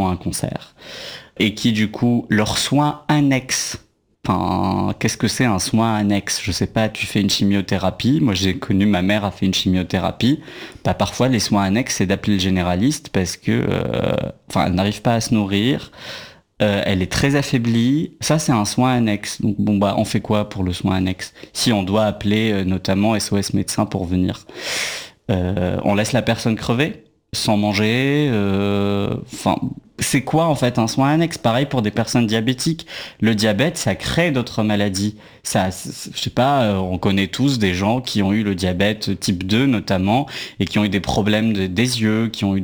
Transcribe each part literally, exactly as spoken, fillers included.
un cancer et qui du coup leurs soins annexes. Enfin, qu'est-ce que c'est un soin annexe ? Je sais pas, tu fais une chimiothérapie. Moi, j'ai connu, ma mère a fait une chimiothérapie. Bah, parfois, les soins annexes, c'est d'appeler le généraliste parce que, euh, enfin, elle n'arrive pas à se nourrir. Euh, elle est très affaiblie. Ça, c'est un soin annexe. Donc, bon, bah, on fait quoi pour le soin annexe ? Si on doit appeler, euh, notamment S O S médecin pour venir, euh, on laisse la personne crever sans manger. Enfin. Euh, C'est quoi en fait un soin annexe ? Pareil pour des personnes diabétiques. Le diabète, ça crée d'autres maladies. Ça, je sais pas, on connaît tous des gens qui ont eu le diabète type deux notamment et qui ont eu des problèmes de, des yeux, qui ont eu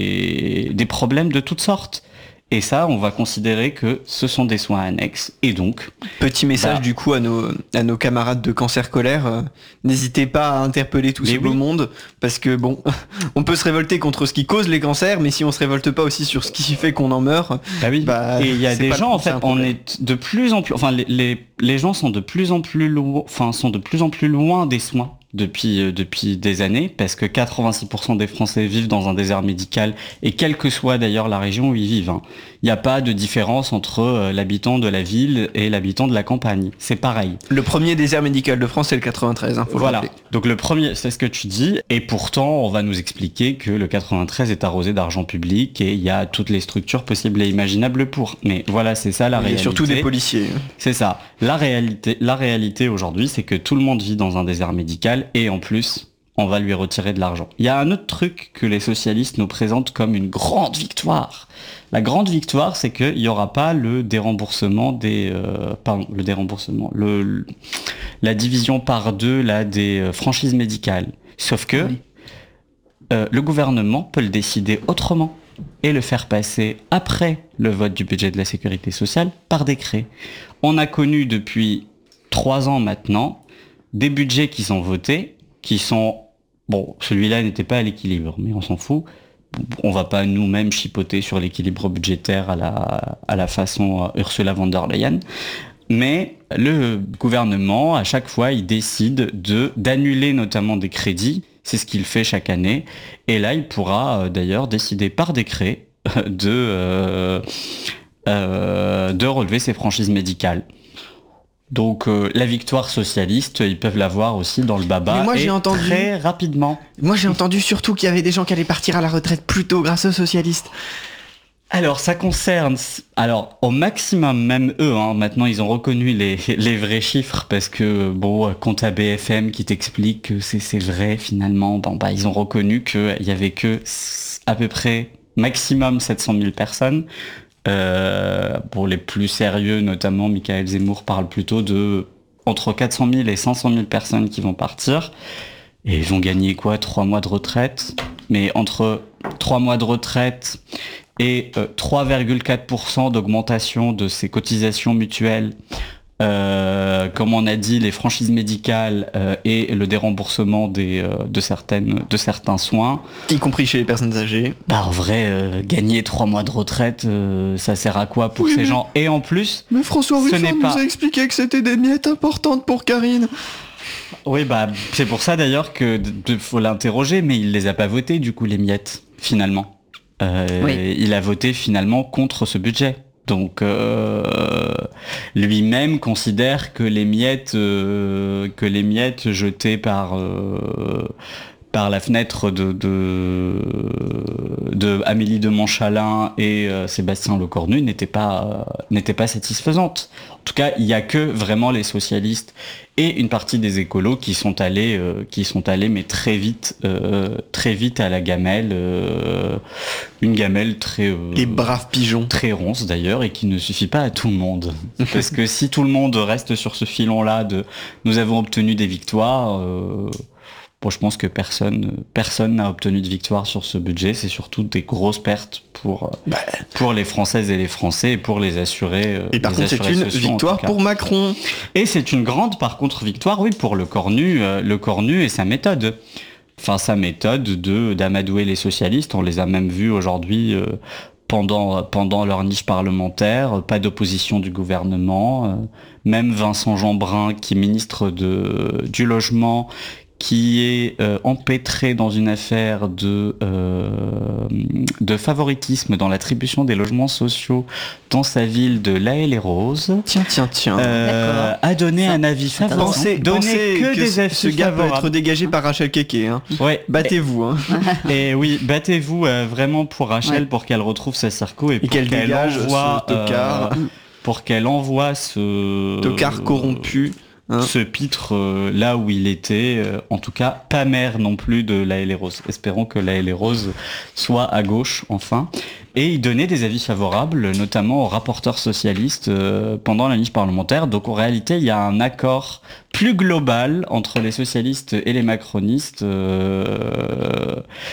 des, des problèmes de toutes sortes. Et ça, on va considérer que ce sont des soins annexes. Et donc... Petit message bah, du coup à nos, à nos camarades de Cancer Colère. Euh, n'hésitez pas à interpeller tout ce beau oui. monde. Parce que bon, on peut se révolter contre ce qui cause les cancers, mais si on se révolte pas aussi sur ce qui fait qu'on en meurt... Bah oui, bah, et il y a des gens, en fait, on est de plus en plus... Enfin, les, les, les gens sont de plus en plus loin, enfin, sont de plus en plus loin des soins. Depuis, euh, depuis des années, parce que quatre-vingt-six pour cent des Français vivent dans un désert médical, et quelle que soit d'ailleurs la région où ils vivent. Hein. Il n'y a pas de différence entre euh, l'habitant de la ville et l'habitant de la campagne. C'est pareil. Le premier désert médical de France, c'est le quatre-vingt-treize. Hein, faut voilà. Le Donc le premier, c'est ce que tu dis, et pourtant, on va nous expliquer que le quatre-vingt-treize est arrosé d'argent public, et il y a toutes les structures possibles et imaginables pour. Mais voilà, c'est ça la et réalité. Et surtout des policiers. C'est ça. La réalité, la réalité aujourd'hui, c'est que tout le monde vit dans un désert médical, et en plus, on va lui retirer de l'argent. Il y a un autre truc que les socialistes nous présentent comme une grande victoire. La grande victoire, c'est qu'il n'y aura pas le déremboursement des... Euh, pardon, le déremboursement, le, le, la division par deux là, des euh, franchises médicales. Sauf que oui. euh, le gouvernement peut le décider autrement et le faire passer après le vote du budget de la sécurité sociale par décret. On a connu depuis trois ans maintenant des budgets qui sont votés, qui sont... Bon, celui-là n'était pas à l'équilibre, mais on s'en fout. On va pas nous-mêmes chipoter sur l'équilibre budgétaire à la, à la façon Ursula von der Leyen. Mais le gouvernement, à chaque fois, il décide de, d'annuler notamment des crédits. C'est ce qu'il fait chaque année. Et là, il pourra euh, d'ailleurs décider par décret de, euh, euh, de relever ses franchises médicales. Donc euh, la victoire socialiste, ils peuvent l'avoir aussi dans le baba moi, et j'ai entendu... très rapidement. Moi j'ai entendu surtout qu'il y avait des gens qui allaient partir à la retraite plus tôt grâce aux socialistes. Alors ça concerne, alors au maximum même eux, hein, maintenant ils ont reconnu les, les vrais chiffres parce que bon, compte à B F M qui t'explique que c'est, c'est vrai finalement, bon bah ils ont reconnu qu'il y avait que à peu près maximum sept cent mille personnes. Euh, pour les plus sérieux, notamment Michael Zemmour parle plutôt de entre quatre cent mille et cinq cent mille personnes qui vont partir et ils vont gagner quoi, trois mois de retraite, mais entre trois mois de retraite et euh, trois virgule quatre pour cent d'augmentation de ces cotisations mutuelles, euh, comme on a dit, les franchises médicales euh, et le déremboursement des, euh, de, certaines, de certains soins. Y compris chez les personnes âgées. Bah en vrai, euh, gagner trois mois de retraite, euh, ça sert à quoi pour oui, ces mais... gens ? Et en plus, mais François Ruffin nous pas... a expliqué que c'était des miettes importantes pour Karine. Oui, bah c'est pour ça d'ailleurs que de, faut l'interroger, mais il les a pas votés du coup les miettes finalement. Euh, oui. Il a voté finalement contre ce budget. Donc euh, lui-même considère que les miettes, euh, que les miettes jetées par euh, par la fenêtre de de, de Amélie de Montchalin et euh, Sébastien Lecornu n'étaient pas euh, n'étaient pas satisfaisantes. En tout cas, il y a que vraiment les socialistes et une partie des écolos qui sont allés euh, qui sont allés mais très vite euh, très vite à la gamelle, euh, une gamelle très euh, les braves pigeons très ronce d'ailleurs et qui ne suffit pas à tout le monde parce que si tout le monde reste sur ce filon là de nous avons obtenu des victoires, euh, bon, je pense que personne personne n'a obtenu de victoire sur ce budget. C'est surtout des grosses pertes pour bah. pour les Françaises et les Français et pour les assurés. Et par contre, c'est une victoire pour Macron. Et c'est une grande, par contre, victoire, oui, pour le Cornu, euh, le Cornu et sa méthode. Enfin, sa méthode de d'amadouer les socialistes. On les a même vus aujourd'hui euh, pendant pendant leur niche parlementaire. Pas d'opposition du gouvernement. Euh, même Vincent Jeanbrun, qui est ministre de du logement, qui est euh, empêtré dans une affaire de, euh, de favoritisme dans l'attribution des logements sociaux dans sa ville de La Haye-les-Roses. Tiens, tiens, tiens. Euh, a donné Ça, un avis favorable. Pensez, Donner pensez que, que des ce, avis ce gars peut favorables. être dégagé par Rachel Keke. Hein. Ouais. Battez-vous. Hein. Et oui, battez-vous euh, vraiment pour Rachel, Ouais. pour qu'elle retrouve sa circo et, Et pour qu'elle qu'elle dégage envoie ce tocard. euh, pour qu'elle envoie ce Tocard corrompu. Hein. ce pitre euh, là où il était, euh, en tout cas pas maire non plus de La Haye-les-Roses. Espérons que La Haye-les-Roses soit à gauche enfin. Et il donnait des avis favorables, notamment aux rapporteurs socialistes euh, pendant la niche parlementaire. Donc en réalité, il y a un accord plus global entre les socialistes et les macronistes. Euh,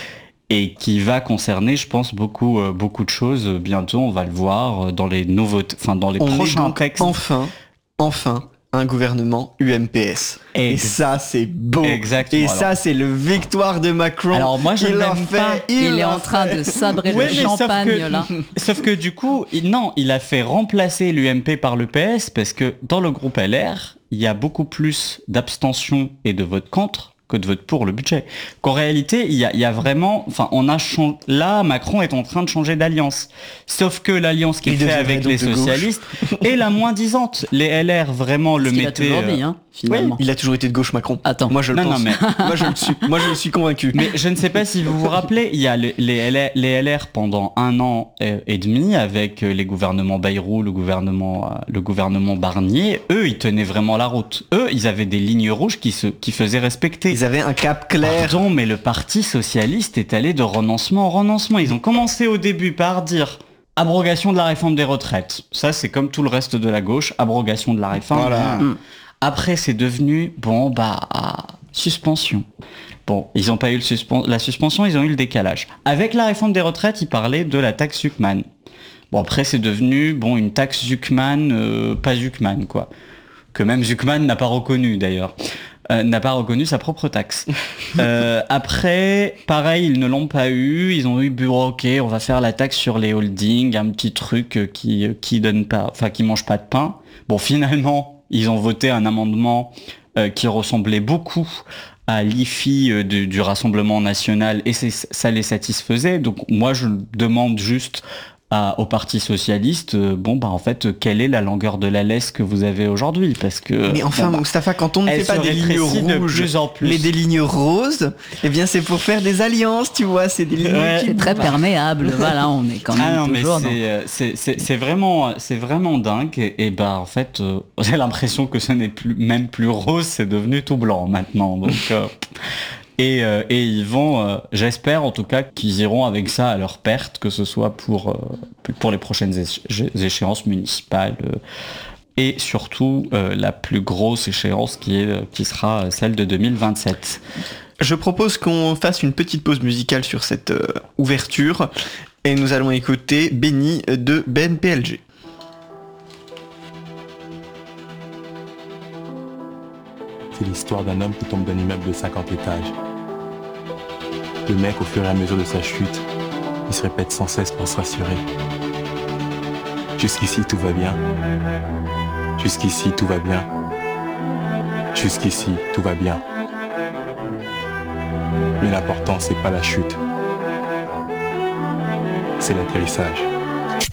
et qui va concerner, je pense, beaucoup, euh, beaucoup de choses. Bientôt, on va le voir dans les nouveaux, enfin dans les On est prochains donc textes. enfin, enfin, un gouvernement U M P S. Et Ex- ça, c'est beau. Exactement. Et ça, Alors- c'est le victoire de Macron. Alors moi, je il l'a l'aime fait. pas. Il, est l'a en train fait. de sabrer Ouais, le mais sauf champagne que- là. Sauf que du coup, il- non, il a fait remplacer l'U M P par le P S parce que dans le groupe L R, il y a beaucoup plus d'abstention et de vote contre que de vote pour le budget. Qu'en réalité, il y a, il y a vraiment, enfin, on a changé, là, Macron est en train de changer d'alliance. Sauf que l'alliance qu'il Il fait deviendrait avec donc les de gauche. socialistes est la moins disante. Les L R vraiment le Ce qu'il a mettaient. toujours euh, dit, hein, finalement. Il a toujours été de gauche, Macron. Attends. Moi, je le Non, pense. non, mais- moi, je le suis. Moi, je le suis convaincu. Mais je ne sais pas si vous vous rappelez, il y a le- les, L R, les L R pendant un an et et demi avec euh, les gouvernements Bayrou, le gouvernement, euh, le gouvernement Barnier. Eux, ils tenaient vraiment la route. Eux, ils avaient des lignes rouges qui se, qui faisaient respecter. Ils avaient un cap clair. Pardon, mais le Parti socialiste est allé de renoncement en renoncement. Ils ont commencé au début par dire abrogation de la réforme des retraites. Ça, c'est comme tout le reste de la gauche, abrogation de la réforme. Voilà. Mm. Après, c'est devenu, bon, bah, suspension. Bon, ils n'ont pas eu le suspen- la suspension, ils ont eu le décalage. Avec la réforme des retraites, ils parlaient de la taxe Zuckman. Bon, après, c'est devenu, bon, une taxe Zuckman, euh, pas Zuckman, quoi. Que même Zuckman n'a pas reconnu, d'ailleurs. Euh, n'a pas reconnu sa propre taxe. Euh, après, pareil, ils ne l'ont pas eu. Ils ont eu, bon, ok, on va faire la taxe sur les holdings, un petit truc euh, qui, euh, qui donne pas, enfin, qui mange pas de pain. Bon, finalement, ils ont voté un amendement euh, qui ressemblait beaucoup à l'I F I euh, du, du Rassemblement National et c'est, ça les satisfaisait. Donc, moi, je demande juste à, au Parti Socialiste, euh, bon, bah, en fait, euh, quelle est la longueur de la laisse que vous avez aujourd'hui? Parce que. Mais enfin, bon, bah, Moustapha, quand on ne elle fait pas se des lignes rétrécit de rouges, plus en plus. mais des lignes roses, eh bien, c'est pour faire des alliances, tu vois. C'est des lignes Ouais. qui C'est très perméable, voilà, on est quand même Ah non, mais toujours dans- c'est, euh, c'est, c'est, c'est vraiment, c'est vraiment dingue. Et, et bah, en fait, euh, j'ai l'impression que ce n'est plus, même plus rose, c'est devenu tout blanc maintenant. Donc, euh, et, euh, et ils vont, euh, j'espère en tout cas qu'ils iront avec ça à leur perte, que ce soit pour, euh, pour les prochaines éche- échéances municipales. euh, et surtout, euh, la plus grosse échéance qui, est, qui sera celle de deux mille vingt-sept. Je propose qu'on fasse une petite pause musicale sur cette euh, ouverture et nous allons écouter Béni de Ben P L G. C'est l'histoire d'un homme qui tombe d'un immeuble de cinquante étages. Le mec, au fur et à mesure de sa chute, il se répète sans cesse pour se rassurer. Jusqu'ici, tout va bien. Jusqu'ici, tout va bien. Jusqu'ici, tout va bien. Mais l'important, c'est pas la chute. C'est l'atterrissage.